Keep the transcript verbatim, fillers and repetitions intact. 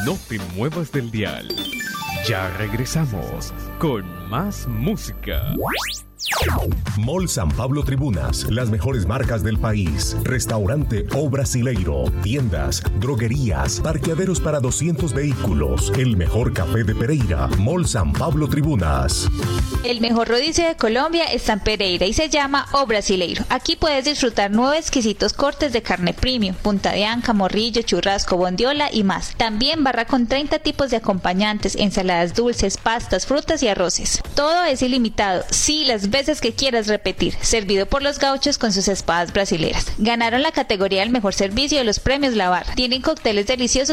No te muevas del dial. Ya regresamos con más música. Mall San Pablo Tribunas, las mejores marcas del país. Restaurante O Brasileiro, tiendas, droguerías, parqueaderos para doscientos vehículos. El mejor café de Pereira. Mall San Pablo Tribunas. El mejor rodicio de Colombia está en Pereira y se llama O Brasileiro. Aquí puedes disfrutar nueve exquisitos cortes de carne premium, punta de anca, morrillo, churrasco, bondiola y más. También barra con treinta tipos de acompañantes, ensaladas dulces, pastas, frutas y arroces. Todo es ilimitado, sí, las veces que quieras repetir. Servido por los gauchos con sus espadas brasileras. Ganaron la categoría del mejor servicio de los premios La Barra. Tienen cócteles deliciosos